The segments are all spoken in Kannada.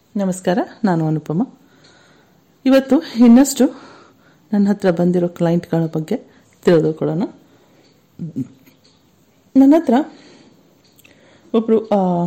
ನಮಸ್ಕಾರ, ನಾನು ಅನುಪಮ. ಇವತ್ತು ಇನ್ನಷ್ಟು ನನ್ನ ಹತ್ರ ಬಂದಿರೋ ಕ್ಲೈಂಟ್ಗಳ ಬಗ್ಗೆ ತಿಳಿದುಕೊಳ್ಳೋಣ. ನನ್ನ ಹತ್ರ ಒಬ್ಬರು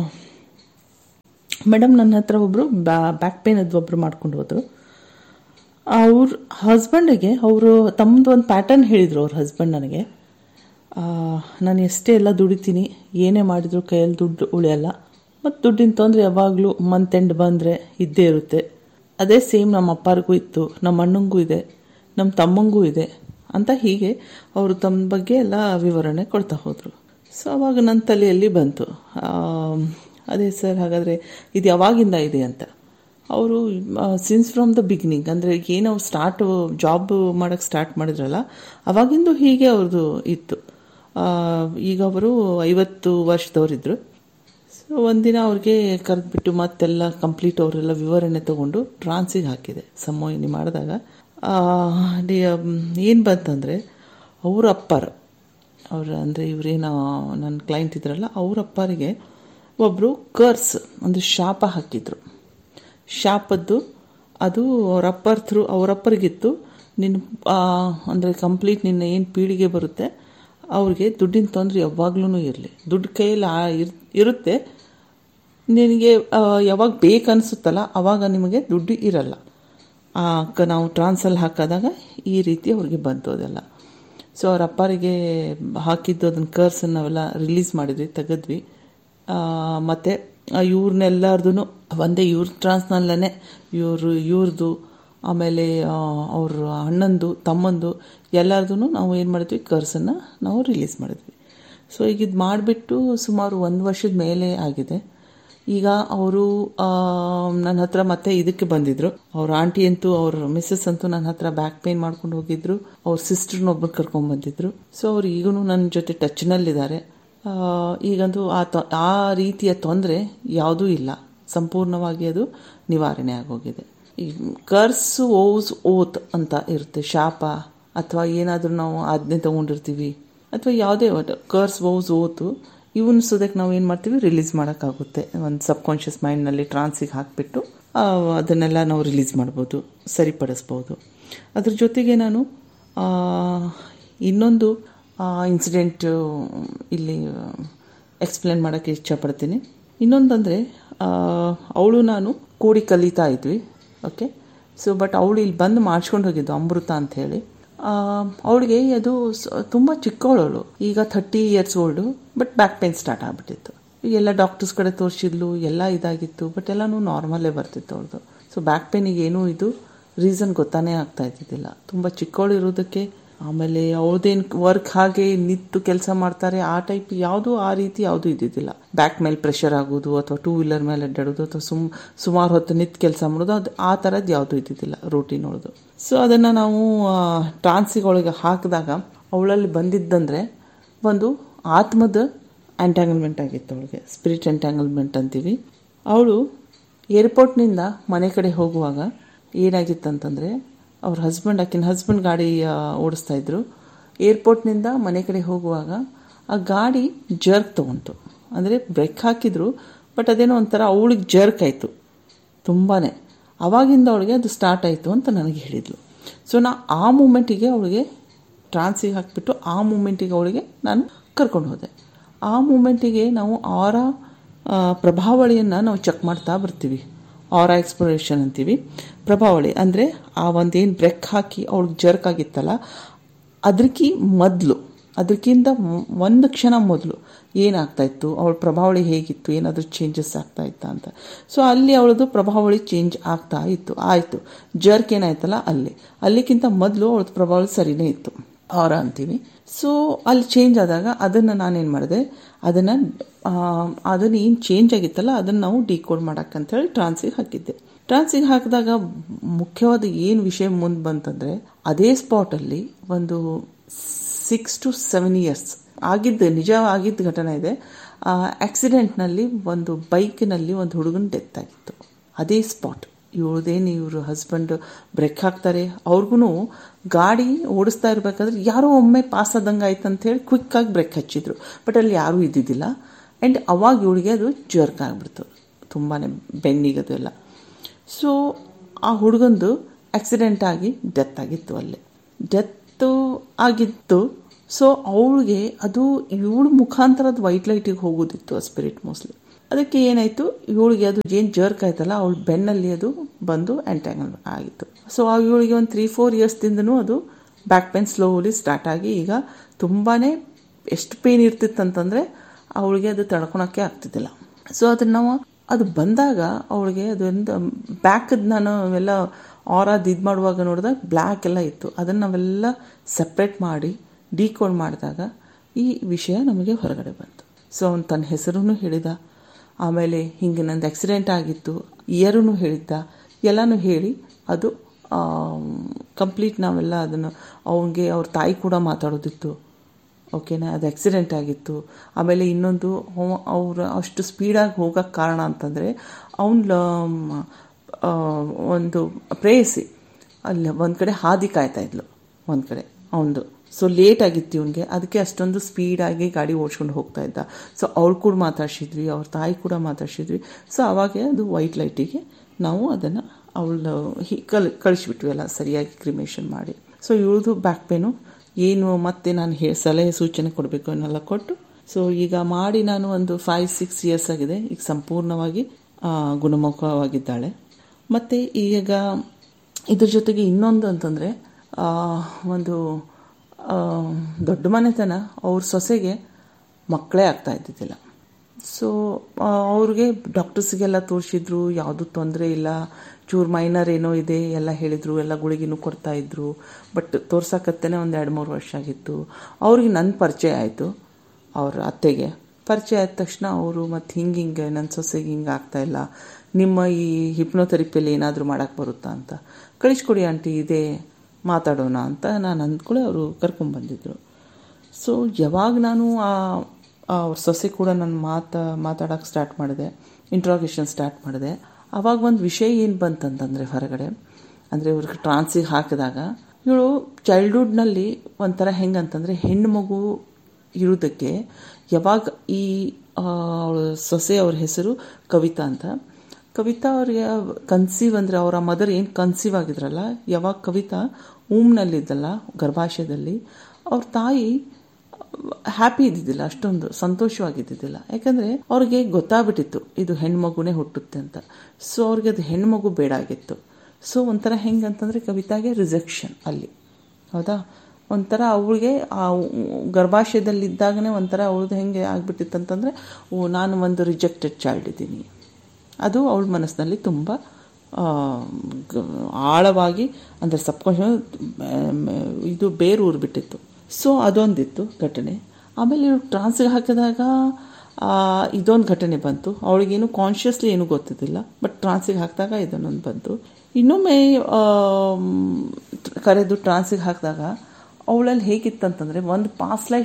ಮೇಡಮ್ ಒಬ್ಬರು ಬ್ಯಾಕ್ ಪೇನದ್ದು ಒಬ್ಬರು ಮಾಡ್ಕೊಂಡು ಹೋದರು. ಅವ್ರ ಹಸ್ಬೆಂಡಿಗೆ ಅವರು ತಮ್ಮದು ಒಂದು ಪ್ಯಾಟರ್ನ್ ಹೇಳಿದರು. ಅವ್ರ ಹಸ್ಬೆಂಡ್ ನನಗೆ, ನಾನು ಎಷ್ಟೇ ಎಲ್ಲ ದುಡಿತೀನಿ, ಏನೇ ಮಾಡಿದ್ರು ಕೈಯಲ್ಲಿ ದುಡ್ಡು ಉಳಿಯಲ್ಲ, ಮತ್ತು ದುಡ್ಡಿನ ತೊಂದರೆ ಯಾವಾಗಲೂ ಮಂತ್ ಎಂಡ್ ಬಂದರೆ ಇದ್ದೇ ಇರುತ್ತೆ. ಅದೇ ಸೇಮ್ ನಮ್ಮ ಅಪ್ಪರಿಗೂ ಇತ್ತು, ನಮ್ಮ ಅಣ್ಣಂಗೂ ಇದೆ, ನಮ್ಮ ತಮ್ಮಂಗೂ ಇದೆ ಅಂತ ಹೀಗೆ ಅವರು ತಮ್ಮ ಬಗ್ಗೆ ಎಲ್ಲ ವಿವರಣೆ ಕೊಡ್ತಾ ಹೋದರು. ಸೊ ಅವಾಗ ನನ್ನ ತಲೆಯಲ್ಲಿ ಬಂತು, ಅದೇ ಸರ್, ಹಾಗಾದರೆ ಇದು ಯಾವಾಗಿಂದ ಇದೆ ಅಂತ. ಅವರು ಸಿನ್ಸ್ ಫ್ರಮ್ ದ ಬಿಗಿನಿಂಗ್, ಅಂದರೆ ಏನು ಅವ್ರು ಜಾಬ್ ಮಾಡೋಕ್ಕೆ ಸ್ಟಾರ್ಟ್ ಮಾಡಿದ್ರಲ್ಲ ಅವಾಗಿಂದು ಹೀಗೆ ಅವ್ರದ್ದು ಇತ್ತು. ಈಗ ಅವರು 50 ವರ್ಷದವರಿದ್ದರು. ಸೊ ಒಂದಿನ ಅವ್ರಿಗೆ ಕರೆದ್ಬಿಟ್ಟು ಮತ್ತೆಲ್ಲ ಕಂಪ್ಲೀಟ್ ಅವರೆಲ್ಲ ವಿವರಣೆ ತಗೊಂಡು ಟ್ರಾನ್ಸಿಗೆ ಹಾಕಿದೆ. ಸಂಮೋಹಿನಿ ಮಾಡಿದಾಗ ಏನು ಬಂತಂದರೆ, ಅವ್ರ ಅಪ್ಪರು ಅಂದರೆ ಇವರೇನೋ ನನ್ನ ಕ್ಲೈಂಟ್ ಇದ್ರಲ್ಲ, ಅವ್ರ ಅಪ್ಪರಿಗೆ ಒಬ್ಬರು ಕರ್ಸ್ ಅಂದರೆ ಶಾಪ ಹಾಕಿದ್ರು. ಶಾಪದ್ದು ಅದು ಅವರಪ್ಪರಿಗಿತ್ತು. ಅಂದರೆ ಕಂಪ್ಲೀಟ್ ನಿನ್ನ ಏನು ಪೀಳಿಗೆ ಬರುತ್ತೆ ಅವ್ರಿಗೆ ದುಡ್ಡಿನ ತೊಂದರೆ ಯಾವಾಗ್ಲೂ ಇರಲಿ, ದುಡ್ಡು ಕೈಯಲ್ಲಿ ಇರುತ್ತೆ, ನಿನಗೆ ಯಾವಾಗ ಬೇಕನ್ಸುತ್ತಲ್ಲ ಅವಾಗ ನಿಮಗೆ ದುಡ್ಡು ಇರಲ್ಲ. ನಾವು ಟ್ರಾನ್ಸಲ್ಲಿ ಹಾಕಿದಾಗ ಈ ರೀತಿ ಅವ್ರಿಗೆ ಬಂತು ಅದೆಲ್ಲ. ಸೊ ಅವ್ರ ಅಪ್ಪರಿಗೆ ಹಾಕಿದ್ದು ಅದನ್ನು ಕರ್ಸನ್ನು ನಾವೆಲ್ಲ ರಿಲೀಸ್ ಮಾಡಿದ್ವಿ, ತೆಗೆದ್ವಿ. ಮತ್ತು ಇವ್ರನ್ನೆಲ್ಲರದು ಒಂದೇ ಇವ್ರ ಟ್ರಾನ್ಸ್ನಲ್ಲೇ ಇವ್ರದ್ದು ಆಮೇಲೆ ಅವ್ರ ಅಣ್ಣಂದು ತಮ್ಮಂದು ಎಲ್ಲರದು ನಾವು ಏನು ಮಾಡಿದ್ವಿ, ಕರ್ಸನ್ನು ನಾವು ರಿಲೀಸ್ ಮಾಡಿದ್ವಿ. ಸೊ ಈಗ ಇದು ಮಾಡಿಬಿಟ್ಟು ಸುಮಾರು 1 ವರ್ಷದ ಮೇಲೆ ಆಗಿದೆ. ಈಗ ಅವರು ನನ್ನ ಹತ್ರ ಮತ್ತೆ ಇದಕ್ಕೆ ಬಂದಿದ್ರು. ಅವ್ರ ಆಂಟಿ ಅಂತೂ, ಅವ್ರ ಮಿಸ್ಸಸ್ ಅಂತೂ ನನ್ನ ಹತ್ರ ಬ್ಯಾಕ್ ಪೇನ್ ಮಾಡ್ಕೊಂಡು ಹೋಗಿದ್ರು. ಅವ್ರ ಸಿಸ್ಟರ್ನೊಬ್ಬರು ಕರ್ಕೊಂಡ್ಬಂದಿದ್ರು. ಸೊ ಅವ್ರು ಈಗೂ ನನ್ನ ಜೊತೆ ಟಚ್ನಲ್ಲಿದ್ದಾರೆ. ಈಗಂತೂ ಆ ರೀತಿಯ ತೊಂದರೆ ಯಾವುದೂ ಇಲ್ಲ, ಸಂಪೂರ್ಣವಾಗಿ ಅದು ನಿವಾರಣೆ ಆಗೋಗಿದೆ. ಈ ಕರ್ಸ್ ಓತ್ ಅಂತ ಇರುತ್ತೆ, ಶಾಪ ಅಥವಾ ಏನಾದರೂ ನಾವು ಆಜ್ಞೆ ತಗೊಂಡಿರ್ತೀವಿ ಅಥವಾ ಯಾವುದೇ ಕರ್ಸ್ ಓತು ಇವನ್ಸೋದಕ್ಕೆ ನಾವು ಏನು ಮಾಡ್ತೀವಿ, ರಿಲೀಸ್ ಮಾಡೋಕ್ಕಾಗುತ್ತೆ. ಒಂದು ಸಬ್ಕಾನ್ಷಿಯಸ್ ಮೈಂಡ್ನಲ್ಲಿ ಟ್ರಾನ್ಸಿಗೆ ಹಾಕಿಬಿಟ್ಟು ಅದನ್ನೆಲ್ಲ ನಾವು ರಿಲೀಸ್ ಮಾಡ್ಬೋದು, ಸರಿಪಡಿಸ್ಬೋದು. ಅದ್ರ ಜೊತೆಗೆ ನಾನು ಇನ್ನೊಂದು ಇನ್ಸಿಡೆಂಟ್ ಇಲ್ಲಿ ಎಕ್ಸ್ಪ್ಲೇನ್ ಮಾಡೋಕ್ಕೆ ಇಷ್ಟಪಡ್ತೀನಿ. ಇನ್ನೊಂದಂದರೆ, ಅವಳು ನಾನು ಕೂಡಿ ಕಲಿತಾ ಇದ್ವಿ. ಓಕೆ, ಸೊ ಬಟ್ ಅವಳು ಇಲ್ಲಿ ಬಂದು ಮಾಡಿಸ್ಕೊಂಡು ಹೋಗಿದ್ದು, ಅಮೃತ ಅಂತ ಹೇಳಿ. ಅವಳಿಗೆ ಅದು ತುಂಬ ಚಿಕ್ಕವಳು, ಈಗ 30 years old. But back pain start ಆಗಿಬಿಟ್ಟಿತ್ತು. ಎಲ್ಲ ಡಾಕ್ಟರ್ಸ್ ಕಡೆ ತೋರಿಸಿದ್ಲು, ಎಲ್ಲ ಇದಾಗಿತ್ತು, ಬಟ್ ಎಲ್ಲನೂ ನಾರ್ಮಲ್ಲೇ ಬರ್ತಿತ್ತು ಅವ್ರದ್ದು. ಸೊ ಬ್ಯಾಕ್ ಪೇನಿಗೆ ಏನೂ ಇದು ರೀಸನ್ ಗೊತ್ತಾನೇ ಆಗ್ತಾ ಇದ್ದಿದ್ದಿಲ್ಲ. ತುಂಬ ಚಿಕ್ಕವಳು ಇರೋದಕ್ಕೆ, ಆಮೇಲೆ ಅವ್ರದ್ದೇನು ವರ್ಕ್ ಹಾಗೆ ನಿಂತು ಕೆಲಸ ಮಾಡ್ತಾರೆ ಆ ಟೈಪ್ ಆ ರೀತಿ ಯಾವುದೂ ಇದ್ದಿದ್ದಿಲ್ಲ. ಬ್ಯಾಕ್ ಮೇಲೆ ಪ್ರೆಷರ್ ಆಗೋದು ಅಥವಾ 2 wheeler ಮೇಲೆ ಅಡ್ಡಾಡೋದು ಅಥವಾ ಸುಮಾರು ಹೊತ್ತು ನಿಂತು ಕೆಲಸ ಮಾಡೋದು, ಅದು ಆ ಥರದ್ದು ಯಾವುದೂ ಇದ್ದಿದ್ದಿಲ್ಲ ರೂಟೀನ್ ಒಳದು. ಸೊ ಅದನ್ನು ನಾವು ಟ್ರಾನ್ಸಿಗೊಳಗೆ ಹಾಕಿದಾಗ ಅವಳಲ್ಲಿ ಬಂದಿದ್ದಂದರೆ ಒಂದು ಆತ್ಮದ ಎಂಟ್ಯಾಂಗಲ್ಮೆಂಟ್ ಆಗಿತ್ತು ಅವಳಿಗೆ, ಸ್ಪಿರಿಟ್ ಎಂಟ್ಯಾಂಗಲ್ಮೆಂಟ್ ಅಂತೀವಿ. ಅವಳು ಏರ್ಪೋರ್ಟ್ನಿಂದ ಮನೆ ಕಡೆ ಹೋಗುವಾಗ ಏನಾಗಿತ್ತಂತಂದರೆ, ಅವ್ರ ಆಕಿನ ಹಸ್ಬೆಂಡ್ ಗಾಡಿ ಓಡಿಸ್ತಾ ಇದ್ರು. ಏರ್ಪೋರ್ಟ್ನಿಂದ ಮನೆ ಕಡೆ ಹೋಗುವಾಗ ಆ ಗಾಡಿ ಜರ್ಕ್ ತೊಗೊಂತು. ಅಂದರೆ ಬ್ರೇಕ್ ಹಾಕಿದ್ರು, ಬಟ್ ಅದೇನೋ ಒಂಥರ ಅವಳಿಗೆ ಜರ್ಕ್ ಆಯಿತು ತುಂಬಾ. ಆವಾಗಿಂದ ಅವಳಿಗೆ ಅದು ಸ್ಟಾರ್ಟ್ ಆಯಿತು ಅಂತ ನನಗೆ ಹೇಳಿದ್ಲು. ಸೊ ಆ ಮೂಮೆಂಟಿಗೆ ಅವಳಿಗೆ ಟ್ರಾನ್ಸಿಗೆ ಹಾಕಿಬಿಟ್ಟು ಆ ಮೂಮೆಂಟಿಗೆ ಅವಳಿಗೆ ನಾನು ಕರ್ಕೊಂಡು ಹೋದೆ. ಆ ಮೂಮೆಂಟಿಗೆ ನಾವು ಅವರ ಪ್ರಭಾವಳಿಯನ್ನು ನಾವು ಚೆಕ್ ಮಾಡ್ತಾ ಬರ್ತೀವಿ. ಆರಾ ಎಕ್ಸ್ಪ್ಲೋರೇಷನ್ ಅಂತೀವಿ. ಪ್ರಭಾವಳಿ ಅಂದರೆ ಆ ಒಂದೇನು ಬ್ರೇಕ್ ಹಾಕಿ ಅವಳಿಗೆ ಜರ್ಕ್ ಆಗಿತ್ತಲ್ಲ, ಅದಕ್ಕಿಂತ 1 ಕ್ಷಣ ಮೊದಲು ಏನಾಗ್ತಾಯಿತ್ತು, ಅವಳ ಪ್ರಭಾವಳಿ ಹೇಗಿತ್ತು, ಏನಾದರೂ ಚೇಂಜಸ್ ಆಗ್ತಾ ಇತ್ತಾ ಅಂತ. ಸೊ ಅಲ್ಲಿ ಅವಳದು ಪ್ರಭಾವಳಿ ಚೇಂಜ್ ಆಗ್ತಾ ಆಯಿತು. ಜರ್ಕ್ ಏನಾಯ್ತಲ್ಲ ಅಲ್ಲಿಗಿಂತ ಮೊದಲು ಅವಳದು ಪ್ರಭಾವಳಿ ಸರಿನೇ ಇತ್ತು, ಆರಾ ಅಂತೀವಿ. ಸೊ ಅಲ್ಲಿ ಚೇಂಜ್ ಆದಾಗ ಅದನ್ನು ನಾನೇನು ಮಾಡಿದೆ, ಅದನ್ನು ಏನು ಚೇಂಜ್ ಆಗಿತ್ತಲ್ಲ ಅದನ್ನು ನಾವು ಡಿಕೋಡ್ ಮಾಡೋಕ್ಕಂಥೇಳಿ ಟ್ರಾನ್ಸಿಗೆ ಹಾಕಿದ್ದೆ. ಟ್ರಾನ್ಸಿಗೆ ಹಾಕಿದಾಗ ಮುಖ್ಯವಾದ ಏನು ವಿಷಯ ಮುಂದೆ ಬಂತಂದರೆ, ಅದೇ ಸ್ಪಾಟಲ್ಲಿ ಒಂದು 6 to 7 years ನಿಜವಾಗಿದ್ದ ಘಟನೆ ಇದೆ. ಆಕ್ಸಿಡೆಂಟ್ನಲ್ಲಿ ಒಂದು ಬೈಕ್ನಲ್ಲಿ ಒಂದು ಹುಡುಗನ ಡೆತ್ ಆಗಿತ್ತು. ಅದೇ ಸ್ಪಾಟ್. ಇವ್ರ ಹಸ್ಬೆಂಡ್ ಬ್ರೇಕ್ ಹಾಕ್ತಾರೆ, ಅವ್ರಿಗೂ ಗಾಡಿ ಓಡಿಸ್ತಾ ಇರಬೇಕಾದ್ರೆ ಯಾರೋ ಒಮ್ಮೆ ಪಾಸ್ ಆದಂಗೆ ಆಯ್ತು ಅಂತೇಳಿ ಕ್ವಿಕ್ಕಾಗಿ ಬ್ರೇಕ್ ಹಚ್ಚಿದ್ರು. ಬಟ್ ಅಲ್ಲಿ ಯಾರೂ ಇದ್ದಿದ್ದಿಲ್ಲ. ಆ್ಯಂಡ್ ಅವಾಗ ಇವಳಿಗೆ ಅದು ಜರ್ಕ್ ಆಗಿಬಿಡ್ತು, ತುಂಬಾ ಬೆನ್ನಿಗದು ಎಲ್ಲ. ಸೊ ಆ ಹುಡುಗಂದು ಆಕ್ಸಿಡೆಂಟ್ ಆಗಿ ಡೆತ್ ಆಗಿತ್ತು ಅಲ್ಲೇ. ಡೆತ್ತು ಆಗಿತ್ತು. ಸೊ ಅವಳಿಗೆ ಅದು ಇವಳು ಮುಖಾಂತರದ ವೈಟ್ ಲೈಟಿಗೆ ಹೋಗೋದಿತ್ತು ಆ ಸ್ಪಿರಿಟ್ ಮೋಸ್ಟ್ಲಿ. ಅದಕ್ಕೆ ಏನಾಯಿತು, ಇವಳಿಗೆ ಅದು ಏನು ಜರ್ಕ್ ಆಯ್ತಲ್ಲ ಅವಳ ಬೆನ್ನಲ್ಲಿ ಅದು ಬಂದು ಎಂಟ್ಯಾಂಗಲ್ ಆಗಿತ್ತು. ಸೊ ಇವಳಿಗೆ ಒಂದು 3-4 ಇಯರ್ಸ್ದಿಂದನೂ ಅದು ಬ್ಯಾಕ್ ಪೇನ್ ಸ್ಲೋಲಿ ಸ್ಟಾರ್ಟ್ ಆಗಿ ಈಗ ತುಂಬಾ ಎಷ್ಟು ಪೇನ್ ಇರ್ತಿತ್ತಂತಂದರೆ ಅವಳಿಗೆ ಅದು ತಡ್ಕೊಳಕ್ಕೆ ಆಗ್ತಿದ್ದಿಲ್ಲ. ಸೊ ಅದನ್ನು ನಾವು ಅದು ಬಂದಾಗ ಅವಳಿಗೆ ಅದೊಂದು ಬ್ಯಾಕದ್ದು ನಾನು ಎಲ್ಲ ಆರಾದ ಇದು ಮಾಡುವಾಗ ನೋಡಿದಾಗ ಬ್ಲ್ಯಾಕ್ ಎಲ್ಲ ಇತ್ತು. ಅದನ್ನು ನಾವೆಲ್ಲ ಸಪ್ರೇಟ್ ಮಾಡಿ ಡಿಕೋಡ್ ಮಾಡಿದಾಗ ಈ ವಿಷಯ ನಮಗೆ ಹೊರಗಡೆ ಬಂತು. ಸೊ ಅವನು ತನ್ನ ಹೆಸರನ್ನು ಹೇಳಿದ, ಆಮೇಲೆ ಹಿಂಗೆ ನಂದು ಆಕ್ಸಿಡೆಂಟ್ ಆಗಿತ್ತು ಇಯರೂ ಹೇಳಿದ್ದ, ಎಲ್ಲನೂ ಹೇಳಿ ಅದು ಕಂಪ್ಲೀಟ್ ನಾವೆಲ್ಲ ಅದನ್ನು ಅವನಿಗೆ ಅವ್ರ ತಾಯಿ ಕೂಡ ಮಾತಾಡೋದಿತ್ತು. ಓಕೆನಾ, ಅದು ಆಕ್ಸಿಡೆಂಟ್ ಆಗಿತ್ತು. ಆಮೇಲೆ ಇನ್ನೊಂದು ಅವರು ಅಷ್ಟು ಸ್ಪೀಡಾಗಿ ಹೋಗೋಕ್ಕೆ ಕಾರಣ ಅಂತಂದರೆ ಅವನ ಒಂದು ಪ್ರೇಯಸಿ ಅಲ್ಲಿ ಒಂದು ಕಡೆ ಹಾದಿ ಕಾಯ್ತಾ ಇದ್ಲು ಒಂದು ಕಡೆ ಅವನದು. ಸೊ ಲೇಟ್ ಆಗಿತ್ತು ಇವನಿಗೆ, ಅದಕ್ಕೆ ಅಷ್ಟೊಂದು ಸ್ಪೀಡಾಗಿ ಗಾಡಿ ಓಡಿಸ್ಕೊಂಡು ಹೋಗ್ತಾ ಇದ್ದ. ಸೊ ಅವಳು ಕೂಡ ಮಾತಾಡ್ಸಿದ್ವಿ, ಅವ್ರ ತಾಯಿ ಕೂಡ ಮಾತಾಡ್ಸಿದ್ವಿ. ಸೊ ಅವಾಗೆ ಅದು ವೈಟ್ ಲೈಟಿಗೆ ನಾವು ಅದನ್ನು ಅವಳು ಕಳಿಸ್ಬಿಟ್ವಿ ಎಲ್ಲ ಸರಿಯಾಗಿ ಕ್ರಿಮೇಷನ್ ಮಾಡಿ. ಸೊ ಇವಳದು ಬ್ಯಾಕ್ ಪೇನು ಏನು ಮತ್ತೆ ನಾನು ಸಲಹೆ ಸೂಚನೆ ಕೊಡಬೇಕು ಅನ್ನೆಲ್ಲ ಕೊಟ್ಟು, ಸೊ ಈಗ ಮಾಡಿ ನಾನು ಒಂದು 5-6 ಇಯರ್ಸ್ ಆಗಿದೆ. ಈಗ ಸಂಪೂರ್ಣವಾಗಿ ಗುಣಮುಖವಾಗಿದ್ದಾಳೆ. ಮತ್ತು ಈಗ ಇದ್ರ ಜೊತೆಗೆ ಇನ್ನೊಂದು ಅಂತಂದರೆ ಒಂದು ದೊಡ್ಡ ಮನೆತನ ಅವ್ರ ಸೊಸೆಗೆ ಮಕ್ಕಳೇ ಆಗ್ತಾ ಇದ್ದಿದ್ದಿಲ್ಲ. ಸೊ ಅವ್ರಿಗೆ ಡಾಕ್ಟರ್ಸಿಗೆಲ್ಲ ತೋರಿಸಿದ್ರು, ಯಾವುದೂ ತೊಂದರೆ ಇಲ್ಲ, ಚೂರು ಮೈನರ್ ಏನೋ ಇದೆ ಎಲ್ಲ ಹೇಳಿದರು, ಎಲ್ಲ ಗುಳಿಗಿನೂ ಕೊಡ್ತಾಯಿದ್ರು. ಬಟ್ ತೋರ್ಸಕತ್ತೇನೆ ಒಂದು 2-3 ವರ್ಷ ಆಗಿತ್ತು. ಅವ್ರಿಗೆ ನನ್ನ ಪರಿಚಯ ಆಯಿತು, ಅವ್ರ ಅತ್ತೆಗೆ ಪರಿಚಯ ಆದ ತಕ್ಷಣ ಅವರು ಮತ್ತು ಹಿಂಗೆ ನನ್ನ ಸೊಸೆಗೆ ಹಿಂಗೆ ಆಗ್ತಾಯಿಲ್ಲ, ನಿಮ್ಮ ಈ ಹಿಪ್ನೋಥೆರಪಿಯಲ್ಲಿ ಏನಾದರೂ ಮಾಡೋಕ್ಕೆ ಬರುತ್ತಾ ಅಂತ, ಕಳಿಸ್ಕೊಡಿ ಆಂಟಿ ಇದೆ ಮಾತಾಡೋಣ ಅಂತ ನಾನು ಅಂದ್ಕೊಳ್ಳಿ ಅವರು ಕರ್ಕೊಂಡ್ಬಂದಿದ್ರು. ಸೊ ಯಾವಾಗ ನಾನು ಅವ್ರ ಸೊಸೆ ಕೂಡ ನಾನು ಮಾತಾಡೋಕ್ಕೆ ಸ್ಟಾರ್ಟ್ ಮಾಡಿದೆ, ಇಂಟ್ರಾಗೇಷನ್ ಸ್ಟಾರ್ಟ್ ಮಾಡಿದೆ, ಆವಾಗ ಒಂದು ವಿಷಯ ಏನು ಬಂತಂತಂದರೆ ಹೊರಗಡೆ ಅಂದರೆ ಇವ್ರಿಗೆ ಟ್ರಾನ್ಸಿಗೆ ಹಾಕಿದಾಗ ಇವಳು ಚೈಲ್ಡ್ಹುಡ್ನಲ್ಲಿ ಒಂಥರ ಹೆಂಗಂತಂದರೆ ಹೆಣ್ಣು ಮಗು ಇರೋದಕ್ಕೆ ಯಾವಾಗ ಈ ಸೊಸೆ ಅವ್ರ ಹೆಸರು ಕವಿತಾ ಅಂತ. ಕವಿತಾ ಅವ್ರಿಗೆ ಕನ್ಸೀವ್ ಅಂದರೆ ಅವರ ಮದರ್ ಏನು ಕನ್ಸೀವ್ ಆಗಿದ್ರಲ್ಲ, ಯಾವಾಗ ಕವಿತಾ ಊಮ್ನಲ್ಲಿದ್ದಲ್ಲ ಗರ್ಭಾಶಯದಲ್ಲಿ, ಅವ್ರ ತಾಯಿ ಹ್ಯಾಪಿ ಇದ್ದಿದ್ದಿಲ್ಲ, ಅಷ್ಟೊಂದು ಸಂತೋಷವಾಗಿದ್ದಿದ್ದಿಲ್ಲ. ಯಾಕಂದರೆ ಅವ್ರಿಗೆ ಗೊತ್ತಾಗ್ಬಿಟ್ಟಿತ್ತು ಇದು ಹೆಣ್ಮಗುನೇ ಹುಟ್ಟುತ್ತೆ ಅಂತ. ಸೊ ಅವ್ರಿಗೆ ಅದು ಹೆಣ್ಮಗು ಬೇಡ ಆಗಿತ್ತು. ಸೊ ಒಂಥರ ಹೆಂಗಂತಂದರೆ ಕವಿತಾಗೆ ರಿಜೆಕ್ಷನ್ ಅಲ್ಲಿ, ಹೌದಾ, ಒಂಥರ ಅವಳಿಗೆ ಆ ಗರ್ಭಾಶಯದಲ್ಲಿದ್ದಾಗನೇ ಒಂಥರ ಅವಳದು ಹೆಂಗೆ ಆಗಿಬಿಟ್ಟಿತ್ತು ಅಂತಂದರೆ ನಾನು ಒಂದು ರಿಜೆಕ್ಟೆಡ್ ಚೈಲ್ಡ್ ಇದ್ದೀನಿ. ಅದು ಅವಳ ಮನಸ್ಸಿನಲ್ಲಿ ತುಂಬ ಆಳವಾಗಿ ಅಂದರೆ ಸಬ್ಕಾನ್ಷಿಯಸ್ ಇದು ಬೇರೂರಿಬಿಟ್ಟಿತ್ತು. ಸೊ ಅದೊಂದಿತ್ತು ಘಟನೆ. ಆಮೇಲೆ ಇವ್ರು ಟ್ರಾನ್ಸ್ಗೆ ಹಾಕಿದಾಗ ಇದೊಂದು ಘಟನೆ ಬಂತು. ಅವಳಿಗೇನು ಕಾನ್ಷಿಯಸ್ಲಿ ಏನೂ ಗೊತ್ತಿದ್ದಿಲ್ಲ, ಬಟ್ ಟ್ರಾನ್ಸಿಗೆ ಹಾಕಿದಾಗ ಇದನ್ನೊಂದು ಬಂತು. ಇನ್ನೊಮ್ಮೆ ಕರೆದು ಟ್ರಾನ್ಸಿಗೆ ಹಾಕಿದಾಗ ಅವಳಲ್ಲಿ ಹೇಗಿತ್ತಂತಂದರೆ ಒಂದು ಪಾಸ್ಟ್ ಲೈಫ್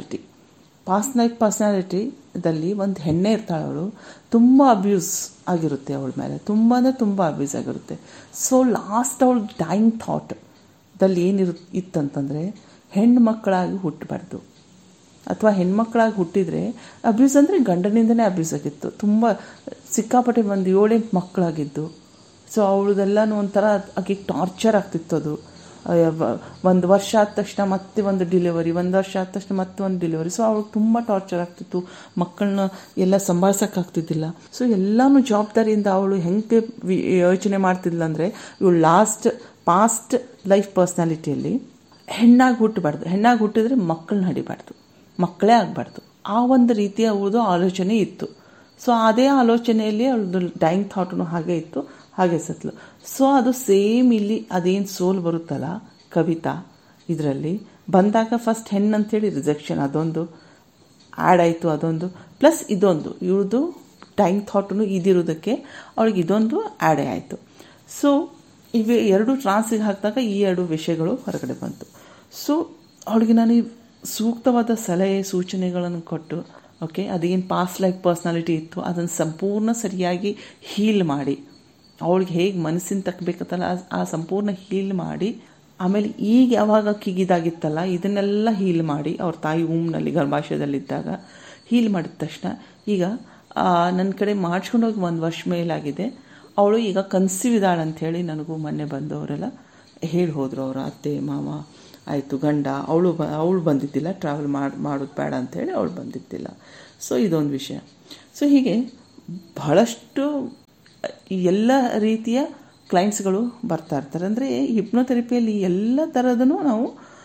ಪರ್ಸ್ನಾಲಿಟಿದಲ್ಲಿ ಒಂದು ಹೆಣ್ಣೆ ಇರ್ತಾಳೆ, ಅವಳು ತುಂಬ ಅಬ್ಯೂಸ್ ಆಗಿರುತ್ತೆ ಅವಳ ಮೇಲೆ, ತುಂಬ ಅಂದರೆ ತುಂಬ ಅಬ್ಯೂಸ್ ಆಗಿರುತ್ತೆ. ಸೊ ಲಾಸ್ಟ್ ಅವಳು ಡೈಯಿಂಗ್ ಥಾಟಲ್ಲಿ ಇತ್ತಂತಂದರೆ ಹೆಣ್ಣು ಮಕ್ಕಳಾಗಿ ಹುಟ್ಟಬಾರ್ದು, ಅಥವಾ ಹೆಣ್ಮಕ್ಳಾಗಿ ಹುಟ್ಟಿದರೆ ಅಬ್ಯೂಸ್ ಅಂದರೆ ಗಂಡನಿಂದನೇ ಅಬ್ಯೂಸ್ ಆಗಿತ್ತು. ತುಂಬ ಸಿಕ್ಕಾಪಟ್ಟೆ ಒಂದು 7-8 ಮಕ್ಕಳಾಗಿದ್ದು. ಸೊ ಅವಳದೆಲ್ಲನೂ ಒಂಥರ ಆಕೆಗೆ ಟಾರ್ಚರ್ ಆಗ್ತಿತ್ತು. ಅದು 1 ವರ್ಷ ಆದ ತಕ್ಷಣ ಮತ್ತೆ ಒಂದು ಡಿಲಿವರಿ, 1 ವರ್ಷ ಆದ ತಕ್ಷಣ ಮತ್ತೆ ಒಂದು ಡಿಲಿವರಿ. ಸೊ ಅವಳಿಗೆ ತುಂಬ ಟಾರ್ಚರ್ ಆಗ್ತಿತ್ತು, ಮಕ್ಕಳನ್ನ ಎಲ್ಲ ಸಂಭಾಳಿಸೋಕ್ಕಾಗ್ತಿದ್ದಿಲ್ಲ. ಸೊ ಎಲ್ಲನೂ ಜವಾಬ್ದಾರಿಯಿಂದ ಅವಳು ಹೆಂಗೆ ಯೋಚನೆ ಮಾಡ್ತಿದ್ಲ ಅಂದರೆ ಇವಳು ಪಾಸ್ಟ್ ಲೈಫ್ ಪರ್ಸ್ನಾಲಿಟಿಯಲ್ಲಿ ಹೆಣ್ಣಾಗಿ ಹುಟ್ಟಿದ್ರೆ ಮಕ್ಕಳನ್ನ ಹಡಿಬಾರ್ದು, ಮಕ್ಕಳೇ ಆಗಬಾರ್ದು, ಆ ಒಂದು ರೀತಿಯ ಅವಳದು ಆಲೋಚನೆ ಇತ್ತು. ಸೊ ಅದೇ ಆಲೋಚನೆಯಲ್ಲಿ ಅವಳದು ಡೈಯಿಂಗ್ ಥಾಟು ಹಾಗೆ ಇತ್ತು, ಹಾಗೆ ಸತ್ಲು. ಸೊ ಅದು ಸೇಮ್ ಇಲ್ಲಿ ಅದೇನು ಸೋಲ್ ಬರುತ್ತಲ್ಲ ಕವಿತಾ ಇದರಲ್ಲಿ ಬಂದಾಗ ಫಸ್ಟ್ ಹೆಣ್ಣು ಅಂಥೇಳಿ ರಿಜೆಕ್ಷನ್ ಅದೊಂದು ಆ್ಯಡ್ ಆಯಿತು, ಅದೊಂದು ಪ್ಲಸ್ ಇದೊಂದು ಇವಳದು ಡೈಯಿಂಗ್ ಥಾಟು ಇದಿರೋದಕ್ಕೆ ಅವಳಿಗೆ ಇದೊಂದು ಆ್ಯಡೇ ಆಯಿತು. ಸೊ ಇವೆ ಎರಡು ಟ್ರಾನ್ಸಿಗೆ ಹಾಕಿದಾಗ ಈ 2 ವಿಷಯಗಳು ಹೊರಗಡೆ ಬಂತು. ಸೊ ಅವಳಿಗೆ ನಾನು ಸೂಕ್ತವಾದ ಸಲಹೆ ಸೂಚನೆಗಳನ್ನು ಕೊಟ್ಟು, ಓಕೆ, ಅದೇನು ಪಾಸ್ಟ್ ಲೈಫ್ ಪರ್ಸ್ನಾಲಿಟಿ ಇತ್ತು ಅದನ್ನು ಸಂಪೂರ್ಣ ಸರಿಯಾಗಿ ಹೀಲ್ ಮಾಡಿ, ಅವಳಿಗೆ ಹೇಗೆ ಮನಸ್ಸಿನ ತಕ್ಕಬೇಕತ್ತಲ್ಲ ಆ ಸಂಪೂರ್ಣ ಹೀಲ್ ಮಾಡಿ, ಆಮೇಲೆ ಈಗ ಯಾವಾಗ ಕಿಗಿದಾಗಿತ್ತಲ್ಲ ಇದನ್ನೆಲ್ಲ ಹೀಲ್ ಮಾಡಿ ಅವ್ರ ತಾಯಿ ಊಮ್ನಲ್ಲಿ ಗರ್ಭಾಶಯದಲ್ಲಿದ್ದಾಗ ಹೀಲ್ ಮಾಡಿದ ತಕ್ಷಣ ಈಗ ನನ್ನ ಕಡೆ ಮಾಡಿಸ್ಕೊಂಡೋಗಿ 1 ವರ್ಷ ಮೇಲಾಗಿದೆ. ಅವಳು ಈಗ ಕನ್ಸೀವ್ ಇದ್ದಾಳೆ ಅಂಥೇಳಿ ನನಗೂ ಮೊನ್ನೆ ಬಂದವರೆಲ್ಲ ಹೇಳಿ ಹೋದರು. ಅವರ ಅತ್ತೆ ಮಾವ ಆಯಿತು ಗಂಡ, ಅವಳು ಬಂದಿದ್ದಿಲ್ಲ, ಟ್ರಾವೆಲ್ ಮಾಡೋದು ಬೇಡ ಅಂಥೇಳಿ ಅವಳು ಬಂದಿದ್ದಿಲ್ಲ. ಸೊ ಇದೊಂದು ವಿಷಯ. ಸೊ ಹೀಗೆ ಬಹಳಷ್ಟು ಎಲ್ಲ ರೀತಿಯ ಕ್ಲೈಂಟ್ಸ್ಗಳು ಬರ್ತಾ ಇರ್ತಾರೆ. ಅಂದರೆ ಹಿಪ್ನೋಥೆರಪಿಯಲ್ಲಿ ಎಲ್ಲ ಥರದೂ ನಾವು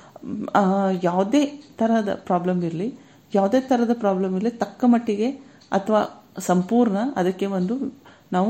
ಯಾವುದೇ ಥರದ ಪ್ರಾಬ್ಲಮ್ ಇರಲಿ ತಕ್ಕ ಮಟ್ಟಿಗೆ ಅಥವಾ ಸಂಪೂರ್ಣ ಅದಕ್ಕೆ ಒಂದು ನಾವು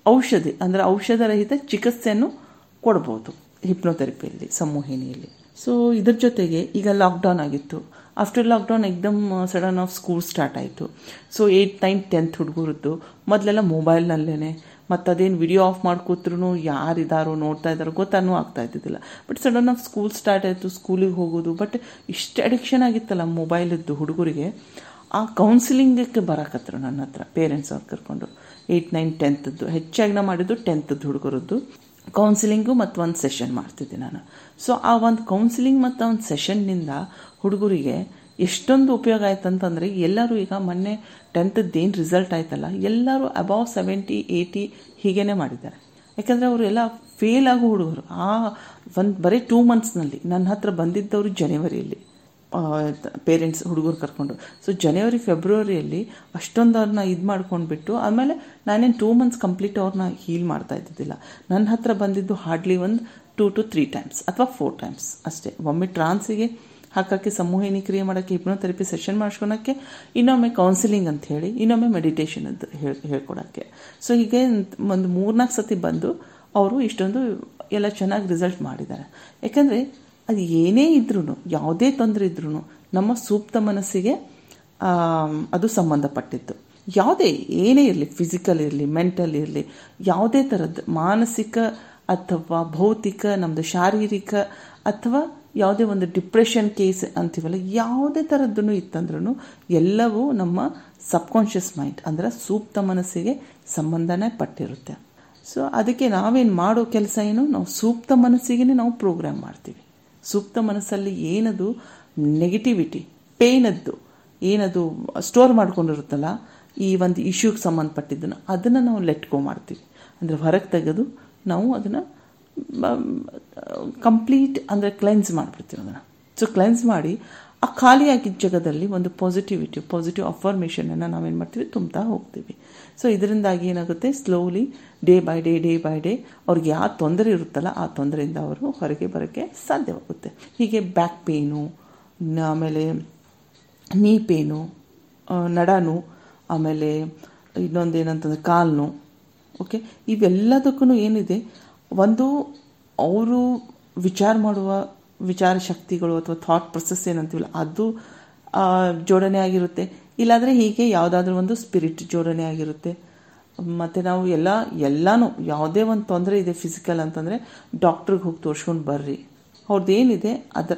ಔಷಧರಹಿತ ಚಿಕಿತ್ಸೆಯನ್ನು ಕೊಡ್ಬೋದು ಹಿಪ್ನೋಥೆರಪಿಯಲ್ಲಿ, ಸಂಮೋಹಿನಿಯಲ್ಲಿ. ಸೊ ಇದ್ರ ಜೊತೆಗೆ ಈಗ ಲಾಕ್ಡೌನ್ ಆಗಿತ್ತು. ಆಫ್ಟರ್ ಲಾಕ್ಡೌನ್ ಎಕ್ದಮ್ ಸಡನ್ ಆಫ್ ಸ್ಕೂಲ್ ಸ್ಟಾರ್ಟ್ ಆಯಿತು. ಸೊ 8th 9th 10th ಹುಡುಗರದ್ದು ಮೊದಲೆಲ್ಲ ಮೊಬೈಲ್ನಲ್ಲೇ, ಮತ್ತು ಅದೇನು ವಿಡಿಯೋ ಆಫ್ ಮಾಡ್ಕೋತ್ರೂ ಯಾರಿದ್ದಾರೋ ನೋಡ್ತಾ ಇದ್ದಾರೋ ಗೊತ್ತಾನೂ ಆಗ್ತಾ ಇದ್ದಿದ್ದಿಲ್ಲ. But sudden of school start ಆಯಿತು, ಸ್ಕೂಲಿಗೆ ಹೋಗೋದು. ಬಟ್ ಇಷ್ಟು ಅಡಿಕ್ಷನ್ ಆಗಿತ್ತಲ್ಲ ಮೊಬೈಲದ್ದು ಹುಡುಗರಿಗೆ, ಆ ಕೌನ್ಸಿಲಿಂಗಕ್ಕೆ ಬರಾಕತ್ರು ನನ್ನ ಹತ್ರ ಪೇರೆಂಟ್ಸ್ ಅವ್ರು ಕರ್ಕೊಂಡು. 8th 9th 10th ಹೆಚ್ಚಾಗಿ ನಾ ಮಾಡಿದ್ದು 10th ಹುಡುಗರದ್ದು ಕೌನ್ಸಿಲಿಂಗು ಮತ್ತು ಒಂದು ಸೆಷನ್ ಮಾಡ್ತಿದ್ದೆ ನಾನು. ಸೊ ಆ ಒಂದು ಕೌನ್ಸಿಲಿಂಗ್ ಮತ್ತು ಒಂದು ಸೆಷನ್ನಿಂದ ಹುಡುಗರಿಗೆ ಎಷ್ಟೊಂದು ಉಪಯೋಗ ಆಯ್ತು ಅಂತಂದರೆ, ಎಲ್ಲರೂ ಈಗ ಮೊನ್ನೆ 10th ಏನು ರಿಸಲ್ಟ್ ಆಯ್ತಲ್ಲ, ಎಲ್ಲರೂ ಅಬೌವ್ 70 80 ಹೀಗೇ ಮಾಡಿದ್ದಾರೆ. ಯಾಕಂದರೆ ಅವರು ಎಲ್ಲ ಫೇಲ್ ಆಗೋ ಹುಡುಗರು. ಬರೀ 2 monthsನಲ್ಲಿ ನನ್ನ ಹತ್ರ ಬಂದಿದ್ದವರು ಜನವರಿಯಲ್ಲಿ ಪೇರೆಂಟ್ಸ್ ಹುಡುಗರು ಕರ್ಕೊಂಡು. ಸೊ ಜನವರಿ ಫೆಬ್ರವರಿಯಲ್ಲಿ ಅಷ್ಟೊಂದು ಅವ್ರನ್ನ ಇದು ಮಾಡ್ಕೊಂಡ್ಬಿಟ್ಟು, ಆಮೇಲೆ ನಾನೇನು 2 months ಕಂಪ್ಲೀಟ್ ಅವ್ರನ್ನ ಹೀಲ್ ಮಾಡ್ತಾ ಇದ್ದಿದ್ದಿಲ್ಲ. ನನ್ನ ಹತ್ರ ಬಂದಿದ್ದು ಹಾರ್ಡ್ಲಿ ಒಂದು 2 to 3 times ಅಥವಾ 4 times ಅಷ್ಟೇ. ಒಮ್ಮೆ ಟ್ರಾನ್ಸಿಗೆ ಹಾಕೋಕ್ಕೆ, ಸಂಮೋಹಿನಿ ಕ್ರಿಯೆ ಮಾಡೋಕ್ಕೆ, ಹಿಪ್ನೋಥೆರಪಿ ಸೆಷನ್ ಮಾಡ್ಕೊಳಕ್ಕೆ, ಇನ್ನೊಮ್ಮೆ ಕೌನ್ಸಿಲಿಂಗ್ ಅಂತ ಹೇಳಿ, ಇನ್ನೊಮ್ಮೆ ಮೆಡಿಟೇಷನ್ ಅಂತ ಹೇಳ್ಕೊಡೋಕ್ಕೆ. ಸೊ ಹೀಗೆ ಒಂದು 3-4 ಸತಿ ಬಂದು ಅವರು ಇಷ್ಟೊಂದು ಎಲ್ಲ ಚೆನ್ನಾಗಿ ರಿಸಲ್ಟ್ ಮಾಡಿದ್ದಾರೆ. ಯಾಕಂದರೆ ಅದು ಏನೇ ಇದ್ರೂ, ಯಾವುದೇ ತೊಂದರೆ ಇದ್ರೂ ನಮ್ಮ ಸೂಕ್ತ ಮನಸ್ಸಿಗೆ ಅದು ಸಂಬಂಧಪಟ್ಟಿದ್ದು. ಏನೇ ಇರಲಿ, ಫಿಸಿಕಲ್ ಇರಲಿ, ಮೆಂಟಲ್ ಇರಲಿ, ಯಾವುದೇ ಥರದ್ದು ಮಾನಸಿಕ ಅಥವಾ ಭೌತಿಕ, ನಮ್ಮದು ಶಾರೀರಿಕ ಅಥವಾ ಯಾವುದೇ ಒಂದು ಡಿಪ್ರೆಷನ್ ಕೇಸ್ ಅಂತೀವಲ್ಲ, ಯಾವುದೇ ಥರದ್ದೂ ಇತ್ತಂದ್ರೂ ಎಲ್ಲವೂ ನಮ್ಮ ಸಬ್ಕಾನ್ಷಿಯಸ್ ಮೈಂಡ್ ಅಂದರೆ ಸೂಕ್ತ ಮನಸ್ಸಿಗೆ ಸಂಬಂಧನೇ ಪಟ್ಟಿರುತ್ತೆ. ಸೊ ಅದಕ್ಕೆ ನಾವೇನು ಮಾಡೋ ಕೆಲಸ ಏನು, ನಾವು ಸೂಕ್ತ ಮನಸ್ಸಿಗೆ ನಾವು ಪ್ರೋಗ್ರಾಮ್ ಮಾಡ್ತೀವಿ. ಸೂಕ್ತ ಮನಸ್ಸಲ್ಲಿ ಏನದು ನೆಗೆಟಿವಿಟಿ, ಪೇನದ್ದು ಏನದು ಸ್ಟೋರ್ ಮಾಡ್ಕೊಂಡಿರುತ್ತಲ್ಲ, ಈ ಒಂದು ಇಶ್ಯೂಗೆ ಸಂಬಂಧಪಟ್ಟಿದ್ದನ್ನು ಅದನ್ನು ನಾವು ಲೆಟ್ಕೋ ಮಾಡ್ತೀವಿ. ಅಂದರೆ ಹೊರಗೆ ತೆಗೆದು ನಾವು ಅದನ್ನು ಕಂಪ್ಲೀಟ್ ಅಂದರೆ ಕ್ಲೆನ್ಸ್ ಮಾಡಿಬಿಡ್ತೀವಿ ಅದನ್ನು. ಸೊ ಕ್ಲೆನ್ಸ್ ಮಾಡಿ ಆ ಖಾಲಿಯಾಗಿದ್ದ ಜಾಗದಲ್ಲಿ ಒಂದು ಪಾಸಿಟಿವ್ ಅಫರ್ಮೇಷನನ್ನು ನಾವೇನು ಮಾಡ್ತೀವಿ, ತುಂಬ್ತಾ ಹೋಗ್ತೀವಿ. ಸೊ ಇದರಿಂದಾಗಿ ಏನಾಗುತ್ತೆ, ಸ್ಲೋಲಿ ಡೇ ಬೈ ಡೇ ಅವ್ರಿಗೆ ಯಾವ ತೊಂದರೆ ಇರುತ್ತಲ್ಲ ಆ ತೊಂದರೆಯಿಂದ ಅವರು ಹೊರಗೆ ಬರೋಕ್ಕೆ ಸಾಧ್ಯವಾಗುತ್ತೆ. ಹೀಗೆ ಬ್ಯಾಕ್ ಪೇನು, ಆಮೇಲೆ ನೀ ಪೇನು, ನಡಾನು, ಆಮೇಲೆ ಇನ್ನೊಂದು ಏನಂತಂದರೆ ಕಾಲು, ಓಕೆ, ಇವೆಲ್ಲದಕ್ಕೂ ಏನಿದೆ, ಒಂದು ಅವರು ವಿಚಾರ ಮಾಡುವ ವಿಚಾರ ಶಕ್ತಿಗಳು ಅಥವಾ ಥಾಟ್ ಪ್ರೊಸೆಸ್ ಏನಂತೀವಲ್ಲ ಅದು ಜೋಡಣೆ ಆಗಿರುತ್ತೆ. ಇಲ್ಲಾಂದರೆ ಹೀಗೆ ಯಾವುದಾದ್ರೂ ಒಂದು ಸ್ಪಿರಿಟ್ ಜೋಡಣೆ ಆಗಿರುತ್ತೆ. ಮತ್ತು ನಾವು ಎಲ್ಲನೂ ಯಾವುದೇ ಒಂದು ತೊಂದರೆ ಇದೆ ಫಿಸಿಕಲ್ ಅಂತಂದರೆ ಡಾಕ್ಟ್ರಿಗೆ ಹೋಗಿ ತೋರಿಸ್ಕೊಂಡು ಬರ್ರಿ. ಅವ್ರದ್ದೇನಿದೆ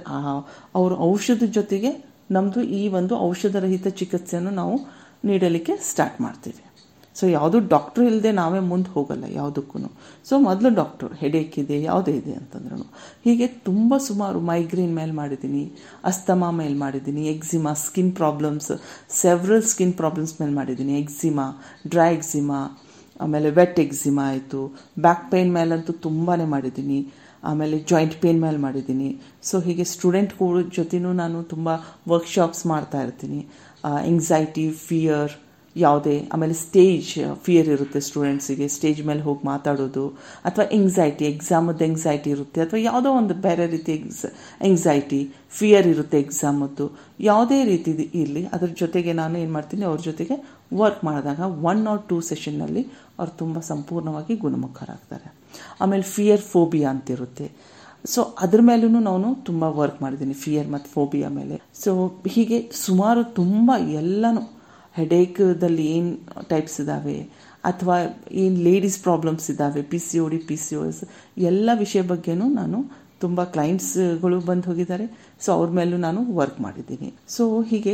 ಅವ್ರ ಔಷಧದ ಜೊತೆಗೆ ನಮ್ಮದು ಈ ಒಂದು ಔಷಧರಹಿತ ಚಿಕಿತ್ಸೆಯನ್ನು ನಾವು ನೀಡಲಿಕ್ಕೆ ಸ್ಟಾರ್ಟ್ ಮಾಡ್ತೀವಿ. ಸೊ ಯಾವುದು ಡಾಕ್ಟ್ರು ಇಲ್ಲದೆ ನಾವೇ ಮುಂದೆ ಹೋಗಲ್ಲ ಯಾವುದಕ್ಕೂ. ಸೊ ಮೊದಲು ಡಾಕ್ಟ್ರು, ಹೆಡೇಕ್ ಇದೆ, ಯಾವುದೇ ಇದೆ ಅಂತಂದ್ರೂ. ಹೀಗೆ ತುಂಬ ಸುಮಾರು ಮೈಗ್ರೇನ್ ಮೇಲೆ ಮಾಡಿದ್ದೀನಿ, ಅಸ್ತಮಾ ಮೇಲೆ ಮಾಡಿದ್ದೀನಿ, eczema, skin problems, several skin problems ಮೇಲೆ ಮಾಡಿದ್ದೀನಿ. ಎಕ್ಸಿಮಾ, ಡ್ರೈ ಎಕ್ಸಿಮಾ, ಆಮೇಲೆ ವೆಟ್ ಎಕ್ಸಿಮಾ ಆಯಿತು. ಬ್ಯಾಕ್ ಪೇನ್ ಮೇಲಂತೂ ತುಂಬಾ ಮಾಡಿದ್ದೀನಿ. ಆಮೇಲೆ ಜಾಯಿಂಟ್ ಪೇನ್ ಮೇಲೆ ಮಾಡಿದ್ದೀನಿ. ಸೊ ಹೀಗೆ ಸ್ಟೂಡೆಂಟ್ಗಳ ಜೊತೆನೂ ನಾನು ತುಂಬ ವರ್ಕ್ಶಾಪ್ಸ್ ಮಾಡ್ತಾ ಇರ್ತೀನಿ. ಎಂಗ್ಸೈಟಿ, ಫಿಯರ್ ಯಾವುದೇ, ಆಮೇಲೆ ಸ್ಟೇಜ್ ಫಿಯರ್ ಇರುತ್ತೆ ಸ್ಟೂಡೆಂಟ್ಸಿಗೆ, ಸ್ಟೇಜ್ ಮೇಲೆ ಹೋಗಿ ಮಾತಾಡೋದು, ಅಥವಾ ಎಂಗ್ಸೈಟಿ, ಎಕ್ಸಾಮದ್ದು ಎಂಗ್ಸೈಟಿ ಇರುತ್ತೆ, ಅಥವಾ ಯಾವುದೋ ಒಂದು ಬೇರೆ ರೀತಿ ಎಂಗ್ಸೈಟಿ, ಫಿಯರ್ ಇರುತ್ತೆ ಎಕ್ಸಾಮದ್ದು, ಯಾವುದೇ ರೀತಿ ಇರಲಿ, ಅದ್ರ ಜೊತೆಗೆ ನಾನು ಏನು ಮಾಡ್ತೀನಿ, ಅವ್ರ ಜೊತೆಗೆ ವರ್ಕ್ ಮಾಡಿದಾಗ 1 or 2 ಸೆಷನ್ನಲ್ಲಿ ಅವ್ರು ತುಂಬ ಸಂಪೂರ್ಣವಾಗಿ ಗುಣಮುಖರಾಗ್ತಾರೆ. ಆಮೇಲೆ ಫಿಯರ್ ಫೋಬಿಯಾ ಅಂತಿರುತ್ತೆ. ಸೊ ಅದ್ರ ಮೇಲೂ ನಾನು ತುಂಬ ವರ್ಕ್ ಮಾಡಿದ್ದೀನಿ, ಫಿಯರ್ ಮತ್ತು ಫೋಬಿಯಾ ಮೇಲೆ. ಸೊ ಹೀಗೆ ಸುಮಾರು ತುಂಬ ಎಲ್ಲನೂ, ಹೆಡೇಕ್ದಲ್ಲಿ ಏನು ಟೈಪ್ಸ್ ಇದ್ದಾವೆ, ಅಥವಾ ಏನು ಲೇಡೀಸ್ ಪ್ರಾಬ್ಲಮ್ಸ್ ಇದ್ದಾವೆ, PCOD, PCOS, ಎಲ್ಲ ವಿಷಯ ಬಗ್ಗೆನೂ ನಾನು ತುಂಬ ಕ್ಲೈಂಟ್ಸ್ಗಳು ಬಂದು ಹೋಗಿದ್ದಾರೆ. ಸೊ ಅವ್ರ ಮೇಲೂ ನಾನು ವರ್ಕ್ ಮಾಡಿದ್ದೀನಿ. ಸೊ ಹೀಗೆ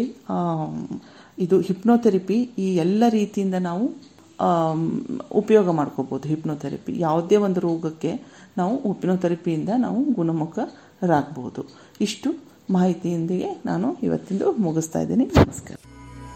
ಇದು ಹಿಪ್ನೋಥೆರಪಿ ಈ ಎಲ್ಲ ರೀತಿಯಿಂದ ನಾವು ಉಪಯೋಗ ಮಾಡ್ಕೋಬೋದು. ಹಿಪ್ನೋಥೆರಪಿ ಯಾವುದೇ ಒಂದು ರೋಗಕ್ಕೆ ನಾವು ಹಿಪ್ನೋಥೆರಪಿಯಿಂದ ನಾವು ಗುಣಮುಖರಾಗಬಹುದು. ಇಷ್ಟು ಮಾಹಿತಿಯೊಂದಿಗೆ ನಾನು ಇವತ್ತಿಂದು ಮುಗಿಸ್ತಾ ಇದ್ದೀನಿ. ನಮಸ್ಕಾರ.